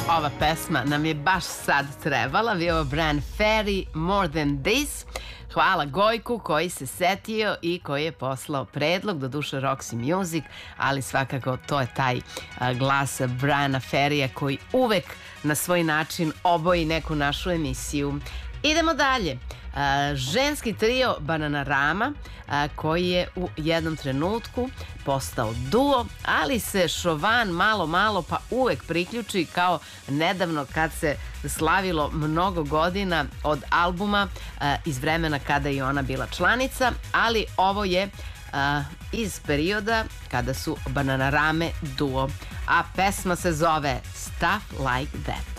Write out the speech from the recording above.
ova pesma nam je baš sad trebala. Bio Bryan Ferry, More Than This. Hvala Gojku koji se setio i koji je poslao predlog, doduše Roxy Music, ali svakako to je taj glas Bryana Ferrya koji uvek na svoj način oboji neku našu emisiju. Idemo dalje. Ženski trio Bananarama koji je u jednom trenutku postao duo, ali se Šovan malo pa uvek priključi, kao nedavno kad se slavilo mnogo godina od albuma iz vremena kada je ona bila članica, ali ovo je iz perioda kada su Bananarame duo, a pesma se zove Stuff Like That.